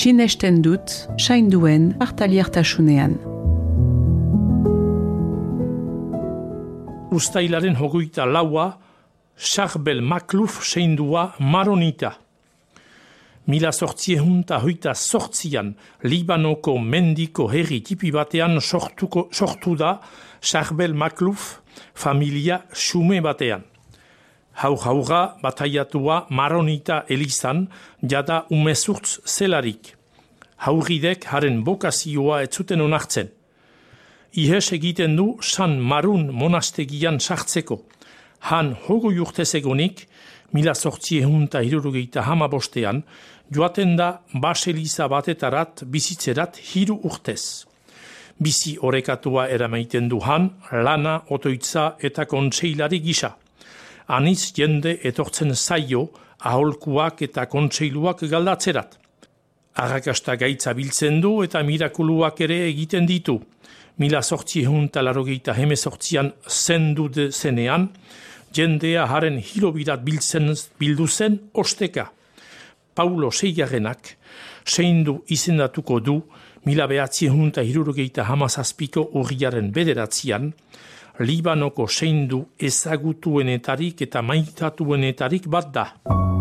sinesten dut sainduen partaliertasunean. Uztailaren 24 Charbel Makluf seindua Maronita. 1828an Libanoko mendiko herri tipi batean sortu da Charbel Makluf familia xume batean. Haur-haurra bataiatua Maronita elizan jada umezurtz zelarik. Haurridek haren bokazioa etzuten onartzen. Ihes egiten du San Marun monastegian sartzeko. Han 20 urtez egonik, 1875 joaten da baseliza batetarat bizitzerat 3 urtez. Bizi orekatua eramaiten du han, lana, otoitza eta kontseilari gisa. Aniz jende etortzen zaio, aholkuak eta kontseiluak galdatzerat. Arrakasta gaitza biltzen du eta mirakuluak ere egiten ditu. 1888an zendu zenean, jendea haren hilobirat bildu zen osteka. Paulo Seigarrenak seindu izendatuko du 1977ko urriaren 9 Libanoko seindu ezagutuenetarik eta maitatuenetarik bat da.